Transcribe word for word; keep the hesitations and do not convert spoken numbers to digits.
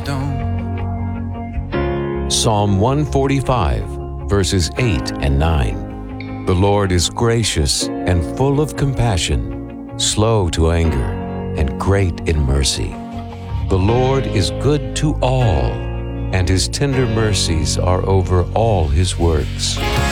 stone. Psalm one forty-five, verses eight and nine. The Lord is gracious and full of compassion, slow to anger, and great in mercy. The Lord is good to all, and his tender mercies are over all his works.